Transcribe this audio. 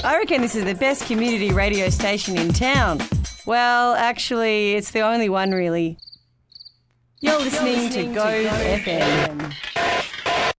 I reckon this is the best community radio station in town. Well, actually, it's the only one, really. You're listening to Go FM.